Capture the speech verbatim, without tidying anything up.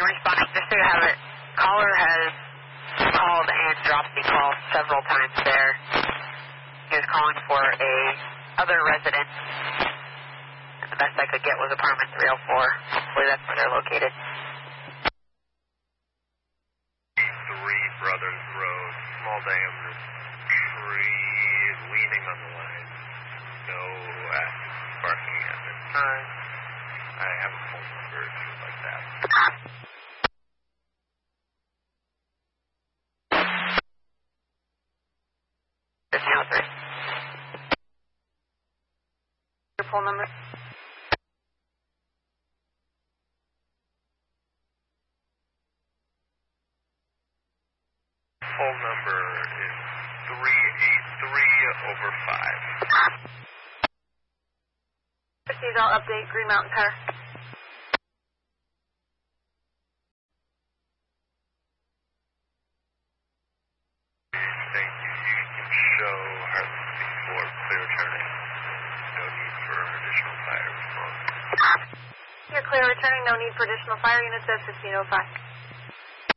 responding, just so you have it, caller has called and dropped the call several times there. He was calling for a other resident, and the best I could get was apartment three oh four. Hopefully that's where they're located. Three Brothers Road, small diameter tree leaning on the line. No active sparking at this time. I have a phone number if you'd like that. Your phone number? Phone number is three eight three over five. Proceed, I'll update Green Mountain Power. Thank you. You can show Hartland sixty-four clear turning. No need for additional fire response. You're clear returning, no need for additional fire units at fifteen oh five.